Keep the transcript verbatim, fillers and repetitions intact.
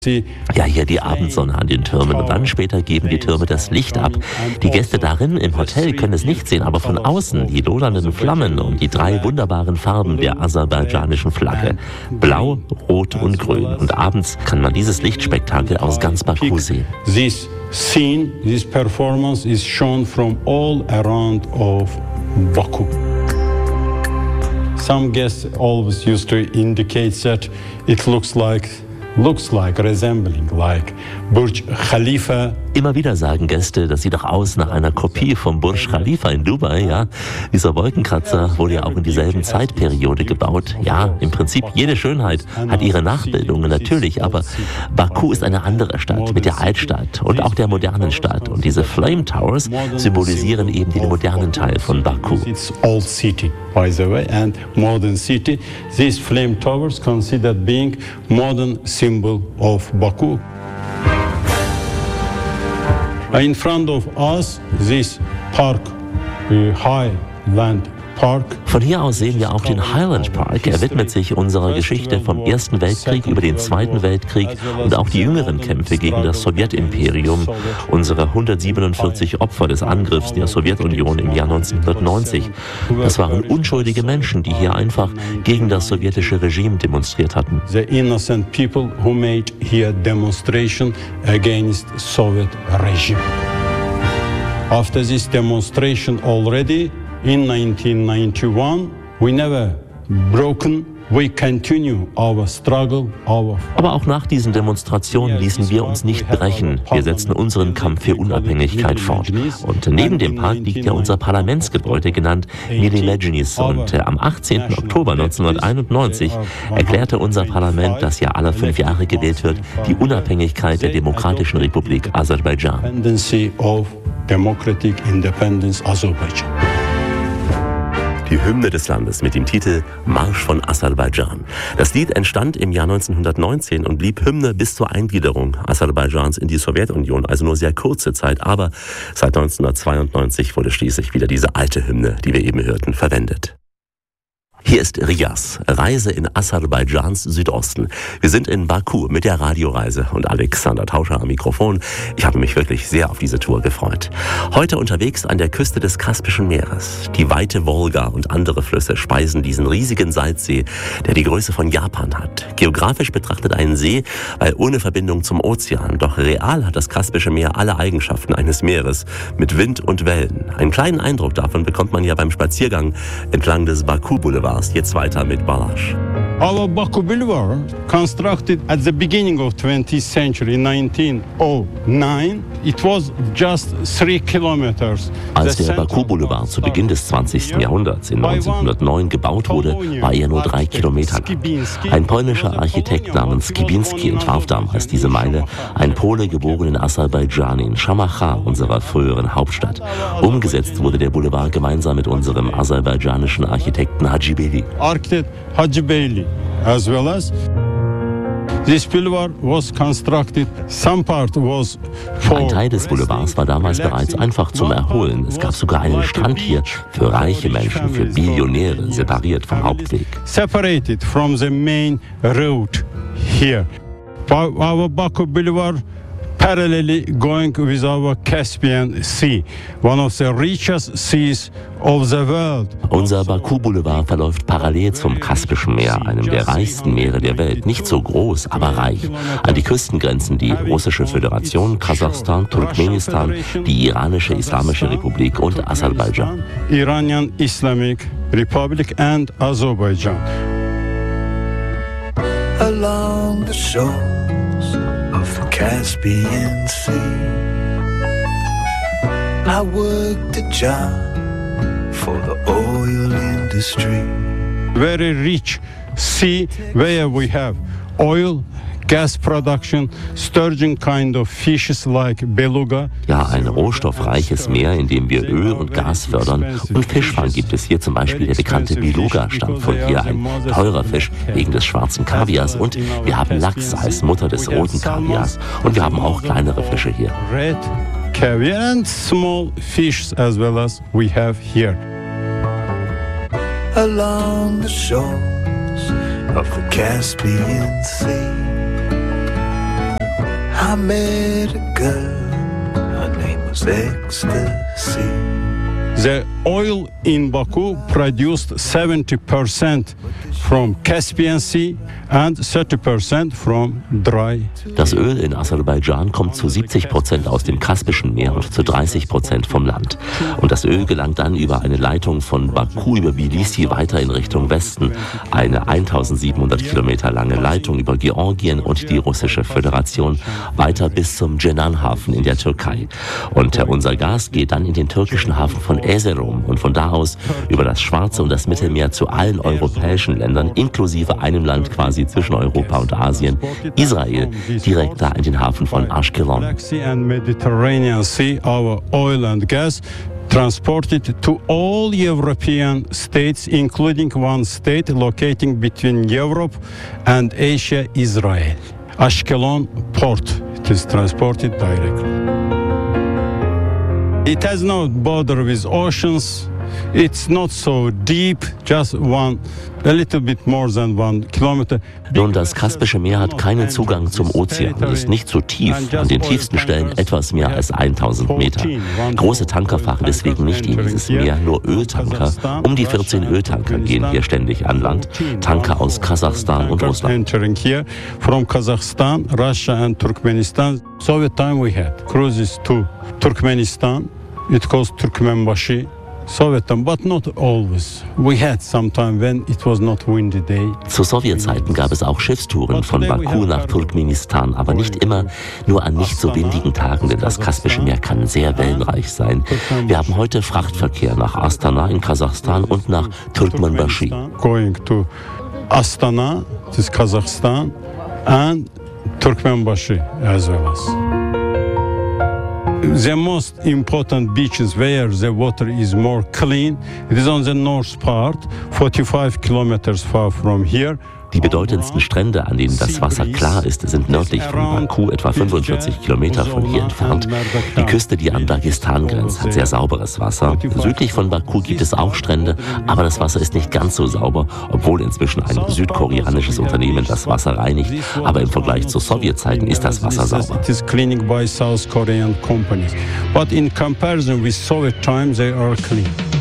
Ja, hier die Abendsonne an den Türmen und dann später geben die Türme das Licht ab. Die Gäste darin im Hotel können es nicht sehen, aber von außen die lodernden Flammen und die drei wunderbaren Farben der aserbaidschanischen Flagge. Blau, Rot und Grün. Und abends kann man dieses Lichtspektakel aus ganz Baku sehen. This scene, this performance is shown from all around of Baku. Some guests always used to indicate that it looks like looks like resembling like Burj Khalifa. Immer wieder sagen Gäste, das sieht doch aus nach einer Kopie vom Burj Khalifa in Dubai, ja. Dieser Wolkenkratzer wurde ja auch in dieselben Zeitperiode gebaut. Ja, im Prinzip jede Schönheit hat ihre Nachbildungen natürlich, aber Baku ist eine andere Stadt mit der Altstadt und auch der modernen Stadt. Und diese Flame Towers symbolisieren eben den modernen Teil von Baku. It's old city, by the way, and modern city. These flame towers considered being modern symbol of Baku. In front of us, this park, the Highland Park. Von hier aus sehen wir auch den Highland Park. Er widmet sich unserer Geschichte vom Ersten Weltkrieg über den Zweiten Weltkrieg und auch die jüngeren Kämpfe gegen das Sowjetimperium, unsere hundertsiebenundvierzig Opfer des Angriffs der Sowjetunion im Jahr neunzehnhundertneunzig. Das waren unschuldige Menschen, die hier einfach gegen das sowjetische Regime demonstriert hatten. The innocent people who made here demonstration against Soviet regime. After this demonstration already in nineteen ninety-one, we never broken. We continue our struggle, our... Aber auch nach diesen Demonstrationen ließen wir uns nicht brechen. Wir setzen unseren Kampf für Unabhängigkeit fort. Und neben dem Park liegt ja unser Parlamentsgebäude, genannt Mili Mejlis. Und äh, am achtzehnten Oktober neunzehnhunderteinundneunzig erklärte unser Parlament, das ja alle fünf Jahre gewählt wird, die Unabhängigkeit der Demokratischen Republik Aserbaidschan. Democratic Independence Aserbaidschan. Die Hymne des Landes mit dem Titel Marsch von Aserbaidschan. Das Lied entstand im Jahr neunzehnhundertneunzehn und blieb Hymne bis zur Eingliederung Aserbaidschans in die Sowjetunion, also nur sehr kurze Zeit. Aber seit neunzehnhundertzweiundneunzig wurde schließlich wieder diese alte Hymne, die wir eben hörten, verwendet. Hier ist Riyaz, Reise in Aserbaidschans Südosten. Wir sind in Baku mit der Radioreise und Alexander Tauscher am Mikrofon. Ich habe mich wirklich sehr auf diese Tour gefreut. Heute unterwegs an der Küste des Kaspischen Meeres. Die weite Wolga und andere Flüsse speisen diesen riesigen Salzsee, der die Größe von Japan hat. Geografisch betrachtet ein See, weil ohne Verbindung zum Ozean. Doch real hat das Kaspische Meer alle Eigenschaften eines Meeres mit Wind und Wellen. Einen kleinen Eindruck davon bekommt man ja beim Spaziergang entlang des Baku-Boulevards. Jetzt weiter mit Balash. Our Baku Boulevard, constructed at the beginning of twentieth century in nineteen oh nine, it was just three kilometers. Als der Baku Boulevard zu Beginn des zwanzigsten Jahrhunderts in neunzehnhundertneun gebaut wurde, war er nur drei Kilometer lang. Ein polnischer Architekt namens Skibinski entwarf damals diese Meile, ein Pole geboren in Aserbaidschan in Shamacha, unserer früheren Hauptstadt. Umgesetzt wurde der Boulevard gemeinsam mit unserem aserbaidschanischen Architekten Hacibeyli. Architect Hacibeyli. As well as this boulevard was constructed. Some part was for Ein Teil des Boulevards war damals bereits einfach zum Erholen. Es gab sogar einen Strand hier für reiche Menschen, für Billionäre, separiert vom Hauptweg. Separated from the main road here. Our Baku Boulevard parallelly going with our Caspian Sea, one of the richest seas of the world. Unser Baku Boulevard verläuft parallel zum Kaspischen Meer, einem der reichsten Meere der Welt. Nicht so groß, aber reich. An die Küsten grenzen die Russische Föderation, Kasachstan, Turkmenistan, die iranische Islamische Republik und Aserbaidschan. Iranian Islamic Republic and Azerbaijan. Along the shores of the Caspian Sea, I worked a job for the oil industry. Very rich sea where we have oil, gas production, sturgeon kind of fishes like beluga. Ja, ein rohstoffreiches Meer, in dem wir Öl und Gas fördern. Und Fischfang gibt es hier, zum Beispiel der bekannte Beluga stammt von hier, ein teurer Fisch wegen des schwarzen Kaviars. Und wir haben Lachs als Mutter des roten Kaviars. Und wir haben auch kleinere Fische hier. Red caviar and small fish as well as we have here. Along the shores of the Caspian Sea. I met a girl, her name was Ecstasy. The oil in Baku produced seventy percent from Caspian Sea and thirty percent from dry. Das Öl in Aserbaidschan kommt zu siebzig Prozent aus dem Kaspischen Meer und zu dreißig Prozent vom Land. Und das Öl gelangt dann über eine Leitung von Baku über Tbilisi weiter in Richtung Westen. Eine eintausendsiebenhundert Kilometer lange Leitung über Georgien und die Russische Föderation weiter bis zum Cenan-Hafen in der Türkei. Und unser Gas geht dann in den türkischen Hafen von Erzurum und von da aus über das Schwarze und das Mittelmeer zu allen europäischen Ländern, inklusive einem Land quasi zwischen Europa und Asien, Israel, direkt da in den Hafen von Ashkelon. Transported to all European states, including one state locating between Europe and Asia, Israel. Ashkelon port. It is transported directly. It has no border with oceans. It's not so deep, just one, a little bit more than one kilometer. Nun, das Kaspische Meer hat keinen Zugang zum Ozean und ist nicht so tief, an den tiefsten Stellen etwas mehr als tausend Meter. Große Tanker fahren deswegen nicht in dieses Meer, nur Öltanker. Um die vierzehn Öltanker gehen hier ständig an Land, Tanker aus Kasachstan und Russland. From Kazakhstan, Russia and Turkmenistan. Soviet time we had cruises to Turkmenistan. It goes Turkmenbashi. Sowjettime, but not always. We had some time when it was not windy day. Zu Sowjetzeiten gab es auch Schiffstouren von Baku nach Turkmenistan, aber nicht immer, nur an nicht so windigen Tagen, denn das Kaspische Meer kann sehr wellenreich sein. Wir haben heute Frachtverkehr nach Astana in Kasachstan und nach Turkmenbashi. Going to Astana, this is Kazakhstan, and Turkmenbashi as well as. The most important beaches where the water is more clean, it is on the north part, forty-five kilometers far from here. Die bedeutendsten Strände, an denen das Wasser klar ist, sind nördlich von Baku, etwa fünfundvierzig Kilometer von hier entfernt. Die Küste, die an Dagestan grenzt, hat sehr sauberes Wasser. Südlich von Baku gibt es auch Strände, aber das Wasser ist nicht ganz so sauber, obwohl inzwischen ein südkoreanisches Unternehmen das Wasser reinigt. Aber im Vergleich zu Sowjetzeiten ist das Wasser sauber. It is cleaning by South Korean companies, but in comparison with Soviet time, they are clean.